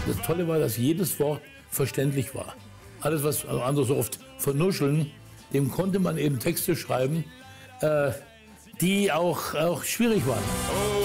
Das Tolle war, dass jedes Wort verständlich war. Alles, was andere so oft vernuscheln, dem konnte man eben Texte schreiben, die auch schwierig waren.